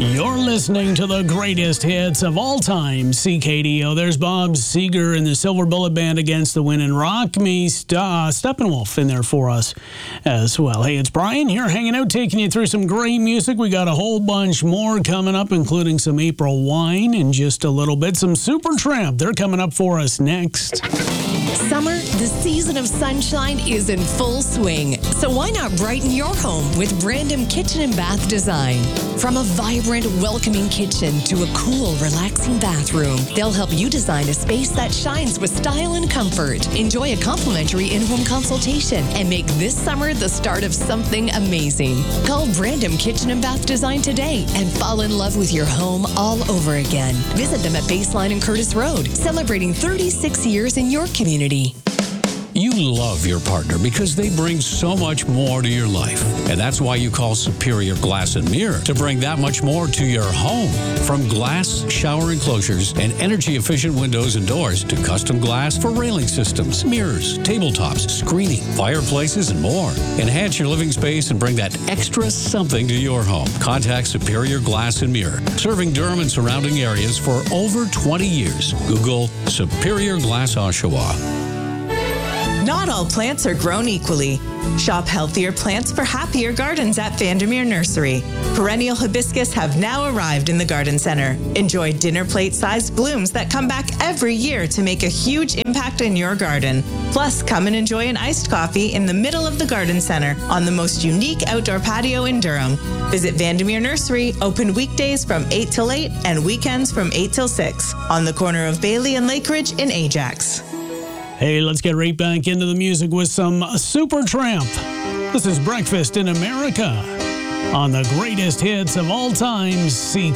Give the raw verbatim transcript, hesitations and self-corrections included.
You're listening to the greatest hits of all time, C K D O. There's Bob Seger and the Silver Bullet Band against the wind, and Rock Me St- uh, Steppenwolf in there for us as well. Hey, it's Brian here hanging out, taking you through some great music. We got a whole bunch more coming up, including some April Wine in just a little bit. Some Supertramp, they're coming up for us next. Summer, the season of sunshine, is in full swing. So why not brighten your home with Brandon Kitchen and Bath Design? From a vibrant, welcoming kitchen to a cool, relaxing bathroom, they'll help you design a space that shines with style and comfort. Enjoy a complimentary in-home consultation and make this summer the start of something amazing. Call Brandon Kitchen and Bath Design today and fall in love with your home all over again. Visit them at Baseline and Curtis Road, celebrating thirty-six years in your community. You love your partner because they bring so much more to your life. And that's why you call Superior Glass and Mirror, to bring that much more to your home. From glass shower enclosures and energy-efficient windows and doors to custom glass for railing systems, mirrors, tabletops, screening, fireplaces, and more. Enhance your living space and bring that extra something to your home. Contact Superior Glass and Mirror, serving Durham and surrounding areas for over twenty years. Google Superior Glass Oshawa. Not all plants are grown equally. Shop healthier plants for happier gardens at Vandermeer Nursery. Perennial hibiscus have now arrived in the garden center. Enjoy dinner plate-sized blooms that come back every year to make a huge impact in your garden. Plus, come and enjoy an iced coffee in the middle of the garden center on the most unique outdoor patio in Durham. Visit Vandermeer Nursery, open weekdays from eight till eight and weekends from eight till six on the corner of Bailey and Lakeridge in Ajax. Hey, let's get right back into the music with some Supertramp. This is Breakfast in America on the greatest hits of all time, C